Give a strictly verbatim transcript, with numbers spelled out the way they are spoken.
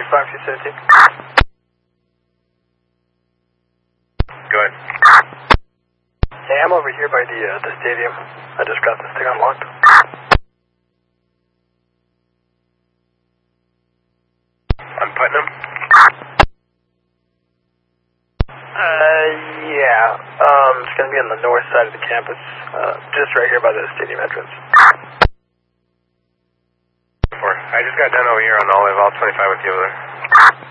five two seventeen. Go ahead. Hey, I'm over here by the uh, the stadium. I just got this thing unlocked. On Putnam? Uh, yeah. Um, it's gonna be on the north side of the campus, uh, just right here by the stadium entrance. Four. I just got done over here on Olive. I'll twenty-five with you over there.